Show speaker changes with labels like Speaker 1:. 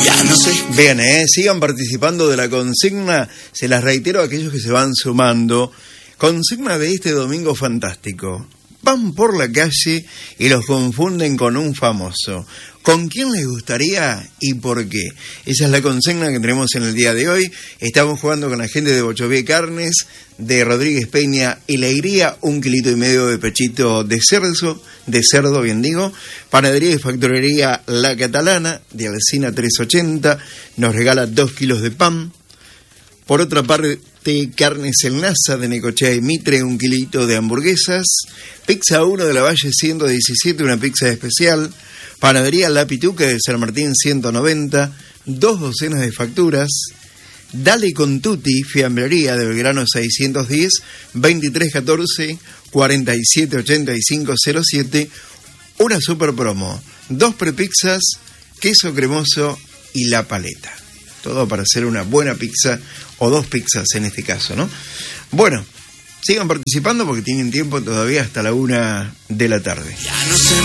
Speaker 1: Ya no sé.
Speaker 2: Bien, sigan participando de la consigna. Se las reitero a aquellos que se van sumando. Consigna de este domingo fantástico. Van por la calle y los confunden con un famoso. ¿Con quién les gustaría y por qué? Esa es la consigna que tenemos en el día de hoy. Estamos jugando con la gente de Bochovie Carnes, de Rodríguez Peña y Leiría, 1,5 kilos de pechito de cerdo, bien digo. Panadería y factorería La Catalana, de Alsina 380, nos regala 2 kilos de pan. Por otra parte, Carnes El Nasa, de Necochea y Mitre, 1 kilito de hamburguesas. Pizza 1 de la Valle 117, una pizza especial. Panadería La Pituca de San Martín 190, 2 docenas de facturas. Dale con Tutti, fiambrería de Belgrano 610, 2314 478507, una super promo, 2 prepizzas, queso cremoso y la paleta. Todo para hacer una buena pizza, o 2 pizzas en este caso, ¿no? Bueno, sigan participando porque tienen tiempo todavía hasta la 1 de la tarde.
Speaker 1: Ya no sé.